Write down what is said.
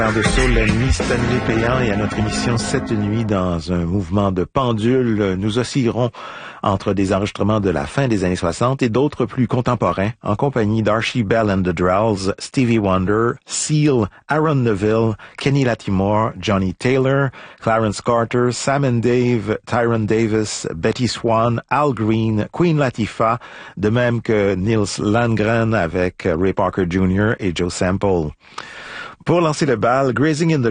De Soul, l'ami Stanley Péan, et à notre émission cette nuit, dans un mouvement de pendule, nous oscillerons entre des enregistrements de la fin des années 60 et d'autres plus contemporains, en compagnie d'Archie Bell and the Drells, Stevie Wonder, Seal, Aaron Neville, Kenny Lattimore, Johnny Taylor, Clarence Carter, Sam and Dave, Tyrone Davis, Betty Swan, Al Green, Queen Latifah, de même que Nils Landgren avec Ray Parker Jr. et Joe Sample. Pour lancer le bal, Grazing in the